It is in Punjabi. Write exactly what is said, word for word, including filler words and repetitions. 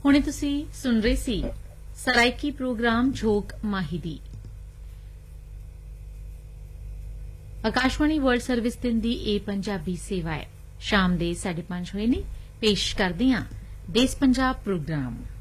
ਹੁਣੇ ਤੁਸੀਂ ਸੁਣ ਰਹੇ ਸੀ ਸਰਾਇਕੀ ਪ੍ਰੋਗਰਾਮ ਝੋਕ ਮਾਹੀ ਦੀ। ਆਕਾਸ਼ਵਾਣੀ ਵਰਲਡ ਸਰਵਿਸ ਦਿਨ ਦੀ ਇਹ ਪੰਜਾਬੀ ਸੇਵਾ ਹੈ। ਸ਼ਾਮ ਦੇ ਸਾਢੇ ਪੰਜ ਹੋਏ ਨੇ। ਪੇਸ਼ ਕਰਦੇ ਹਾਂ ਦੇਸ ਪੰਜਾਬ ਪ੍ਰੋਗਰਾਮ।